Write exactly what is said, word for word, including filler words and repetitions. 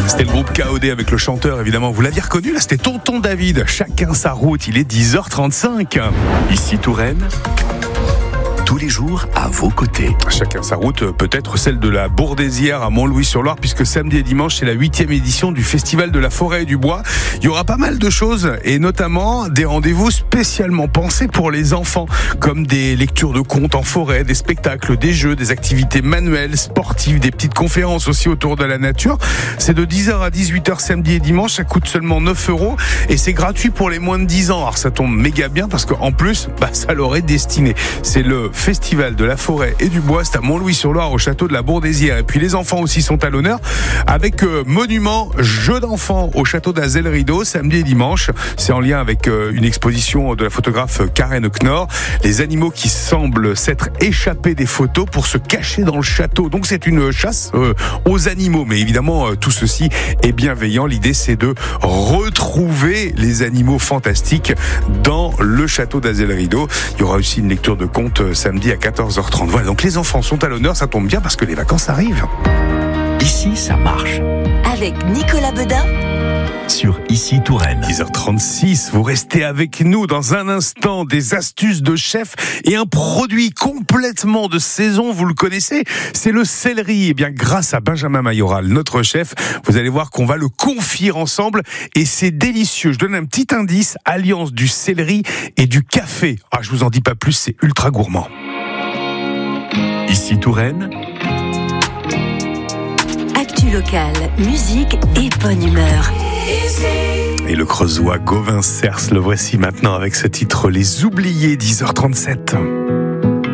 C'était le groupe K O D avec le chanteur, évidemment. Vous l'aviez reconnu, là, c'était Tonton David. Chacun sa route, il est dix heures trente-cinq. Ici Touraine, tous les jours à vos côtés. Chacun sa route, peut-être celle de la Bourdaissière à Montlouis-sur-Loire, puisque samedi et dimanche, c'est la huitième édition du Festival de la Forêt et du Bois. Il y aura pas mal de choses, et notamment des rendez-vous spécialement pensés pour les enfants, comme des lectures de contes en forêt, des spectacles, des jeux, des activités manuelles, sportives, des petites conférences aussi autour de la nature. C'est de dix heures à dix-huit heures samedi et dimanche, ça coûte seulement neuf euros, et c'est gratuit pour les moins de dix ans. Alors ça tombe méga bien, parce qu'en plus, bah, ça leur est destiné. C'est le Festival de la Forêt et du Bois, c'est à Montlouis-sur-Loire au château de la Bourdaissière. Et puis les enfants aussi sont à l'honneur avec euh, monument jeux d'enfants au château d'Azel-Rideau samedi et dimanche. C'est en lien avec euh, une exposition de la photographe Karen Knorr. Les animaux qui semblent s'être échappés des photos pour se cacher dans le château. Donc c'est une chasse euh, aux animaux. Mais évidemment, euh, tout ceci est bienveillant. L'idée, c'est de retrouver les animaux fantastiques dans le château d'Azel-Rideau. Il y aura aussi une lecture de contes euh, samedi à quatorze heures trente. Voilà, donc les enfants sont à l'honneur, ça tombe bien parce que les vacances arrivent. Ici, ça marche. Avec Nicolas Bedain Sur Ici Touraine. dix heures trente-six, vous restez avec nous dans un instant, des astuces de chef et un produit complètement de saison, vous le connaissez, c'est le céleri. Et bien grâce à Benjamin Mayoral, notre chef, vous allez voir qu'on va le confire ensemble et c'est délicieux. Je donne un petit indice, alliance du céleri et du café. Ah, je vous en dis pas plus, c'est ultra gourmand. Ici Touraine, actu locale, musique et bonne humeur. Et le Creusois Gauvin Cers, le voici maintenant avec ce titre Les Oubliés, dix heures trente-sept.